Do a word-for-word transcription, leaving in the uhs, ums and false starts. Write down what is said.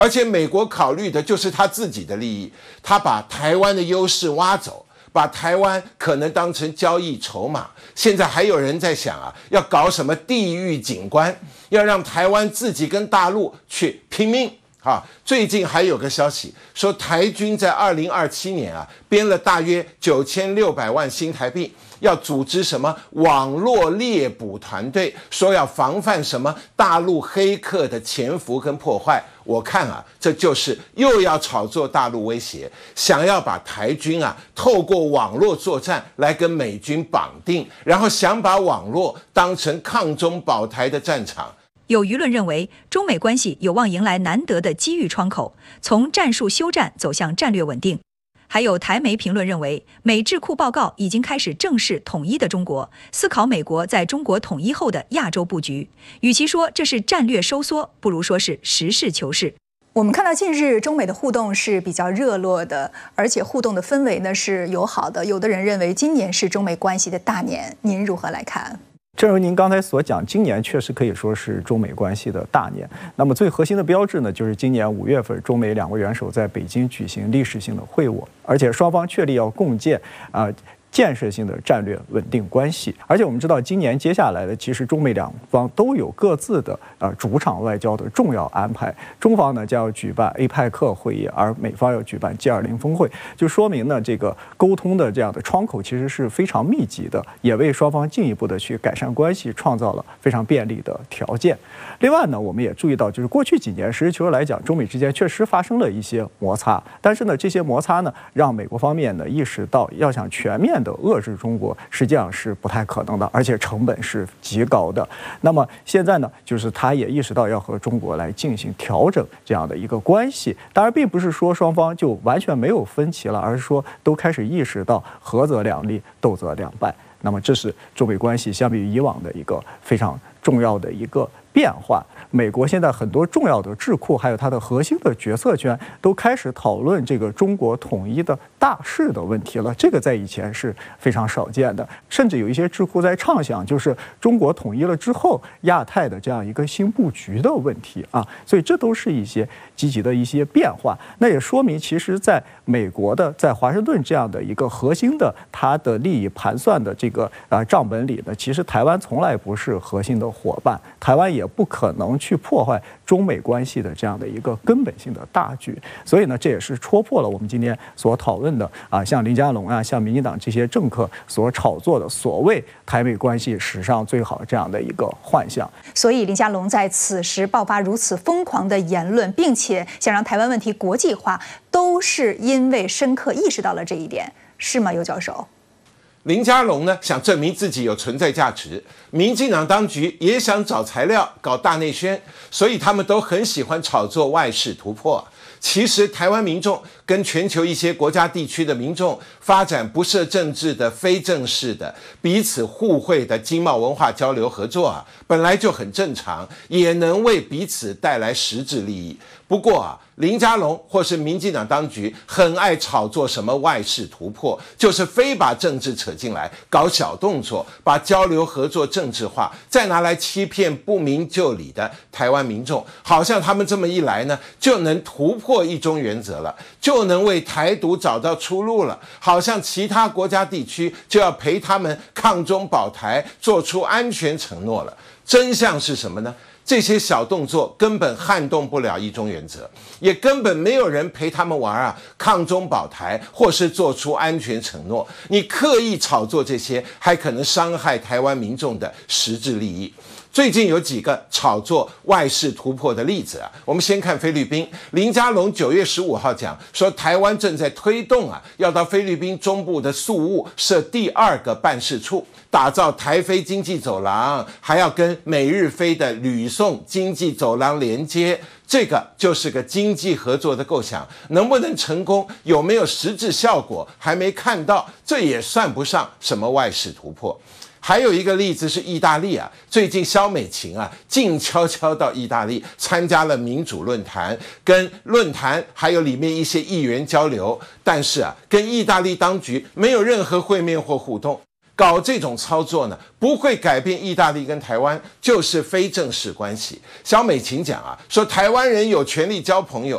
而且美国考虑的就是他自己的利益，他把台湾的优势挖走，把台湾可能当成交易筹码。现在还有人在想啊，要搞什么地域景观，要让台湾自己跟大陆去拼命。啊，最近还有个消息说，台军在二零二七年啊，编了大约九千六百万新台币，要组织什么网络猎捕团队，说要防范什么大陆黑客的潜伏跟破坏。我看啊，这就是又要炒作大陆威胁，想要把台军啊透过网络作战来跟美军绑定，然后想把网络当成抗中保台的战场。 有舆论认为，中美关系有望迎来难得的机遇窗口，从战术休战走向战略稳定。还有台媒评论认为，美智库报告已经开始正视统一的中国，思考美国在中国统一后的亚洲布局。与其说这是战略收缩，不如说是实事求是。 我们看到近日中美的互动是比较热络的，而且互动的氛围呢是友好的。有的人认为今年是中美关系的大年，您如何来看？ 正如您刚才所讲，今年确实可以说是中美关系的大年。那么最核心的标志呢，就是今年五月份，中美两国元首在北京举行历史性的会晤，而且双方确立要共建啊。呃建设性的战略稳定关系，而且我们知道，今年接下来的其实中美两方都有各自的呃主场外交的重要安排。中方呢将要举办 A P E C 会议，而美方要举办 G 二十 峰会，就说明呢这个沟通的这样的窗口其实是非常密集的，也为双方进一步的去改善关系创造了非常便利的条件。另外呢，我们也注意到，就是过去几年实事求是来讲，中美之间确实发生了一些摩擦，但是呢，这些摩擦呢让美国方面呢意识到，要想全面的遏制中国实际上是不太可能的，而且成本是极高的。那么现在呢，就是他也意识到要和中国来进行调整这样的一个关系。当然，并不是说双方就完全没有分歧了，而是说都开始意识到合则两利，斗则两败。那么这是中美关系相比于以往的一个非常重要的一个变化。美国现在很多重要的智库，还有它的核心的决策圈，都开始讨论这个中国统一的大势的问题了。这个在以前是非常少见的，甚至有一些智库在畅想，就是中国统一了之后，亚太的这样一个新布局的问题啊。所以这都是一些积极的一些变化。那也说明，其实在美国的在华盛顿这样的一个核心的它的利益盘算的这个啊账本里呢，其实台湾从来不是核心的伙伴，台湾也不可能去破坏中美关系的这样的一个根本性的大局。所以呢，这也是戳破了我们今天所讨论的啊，像林佳龙啊，像民进党这些政客所炒作的所谓台美关系史上最好这样的一个幻象。 所以林佳龙在此时爆发如此疯狂的言论，并且想让台湾问题国际化，都是因为深刻意识到了这一点，是吗，尤教授？ 林佳龙呢想证明自己有存在价值，民进党当局也想找材料搞大内宣，所以他们都很喜欢炒作外事突破。其实台湾民众跟全球一些国家地区的民众发展不设政治的非正式的彼此互惠的经贸文化交流合作啊，本来就很正常，也能为彼此带来实质利益。不过啊，林佳龙或是民进党当局很爱炒作什么外事突破，就是非把政治扯进来，搞小动作，把交流合作政治化，再拿来欺骗不明就里的台湾民众，好像他们这么一来呢，就能突破一中原则了，就能为台独找到出路了，好像其他国家地区就要陪他们抗中保台，做出安全承诺了。真相是什么呢？这些小动作根本撼动不了一中原则，也根本没有人陪他们玩啊，抗中保台或是做出安全承诺。你刻意炒作这些，还可能伤害台湾民众的实质利益。最近有几个炒作外事突破的例子啊，我们先看菲律宾。林佳龙九月十五号讲说，台湾正在推动啊，要到菲律宾中部的宿务设第二个办事处，打造台菲经济走廊，还要跟美日菲的吕宋经济走廊连接。这个就是个经济合作的构想，能不能成功，有没有实质效果，还没看到，这也算不上什么外事突破。还有一个例子是意大利啊，最近萧美琴啊静悄悄到意大利参加了民主论坛，跟论坛还有里面一些议员交流，但是啊跟意大利当局没有任何会面或互动。搞这种操作呢，不会改变意大利跟台湾就是非正式关系。萧美琴讲啊，说台湾人有权利交朋友，